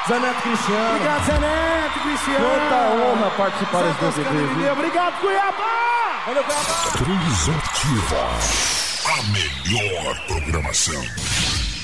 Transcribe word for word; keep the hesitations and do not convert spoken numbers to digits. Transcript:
Zé Neto Cristiano. Obrigado, Zé Neto Cristiano. Quanta honra participar desse D V D. Obrigado, Cuiabá. Valeu, Cuiabá. Transativa. A melhor programação.